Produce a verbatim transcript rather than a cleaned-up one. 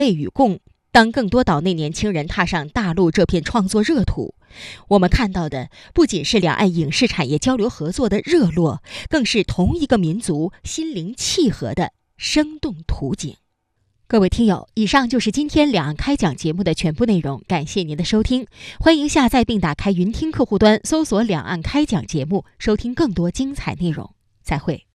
类与共。当更多岛内年轻人踏上大陆这片创作热土，我们看到的不仅是两岸影视产业交流合作的热络，更是同一个民族心灵契合的生动图景。各位听友，以上就是今天两岸开讲节目的全部内容，感谢您的收听。欢迎下载并打开云听客户端，搜索两岸开讲节目，收听更多精彩内容。再会。